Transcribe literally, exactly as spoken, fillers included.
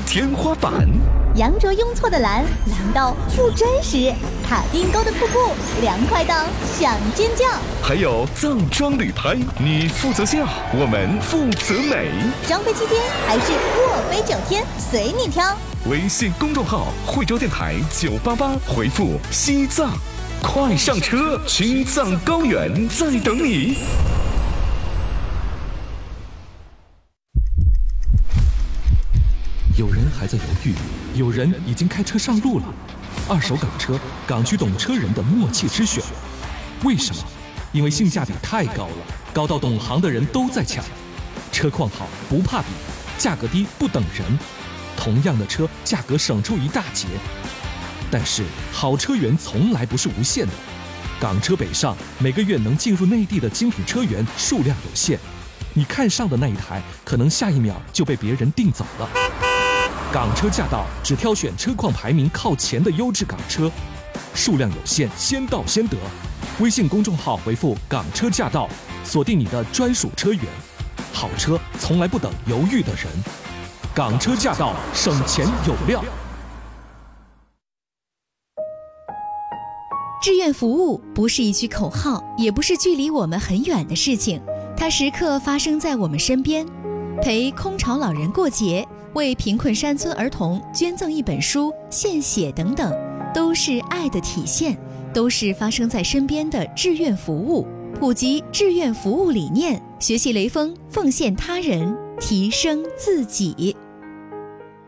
天花板。 羊卓雍措的蓝，蓝到不真实；卡丁沟的瀑布，凉快到想尖叫。 还有藏装旅拍，你负责驾，我们负责美。 双飞七天还是卧飞九天，随你挑。 微信公众号惠州电台九八八，回复西藏，快上车，青藏高原在等你。 有人还在犹豫，有人已经开车上路了。二手港车，港区懂车人的默契之选。为什么？因为性价比太高了，高到懂行的人都在抢。车况好不怕比，价格低不等人。同样的车，价格省出一大截。但是好车源从来不是无限的，港车北上每个月能进入内地的精品车源数量有限，你看上的那一台，可能下一秒就被别人订走了。港车驾到，只挑选车况排名靠前的优质港车，数量有限，先到先得。微信公众号回复“港车驾到”，锁定你的专属车源。好车从来不等犹豫的人，港车驾到，省钱有料。 志愿服务不是一句口号，也不是距离我们很远的事情，它时刻发生在我们身边。陪空巢老人过节，为贫困山村儿童捐赠一本书、献血等等，都是爱的体现，都是发生在身边的志愿服务。普及志愿服务理念，学习雷锋，奉献他人，提升自己。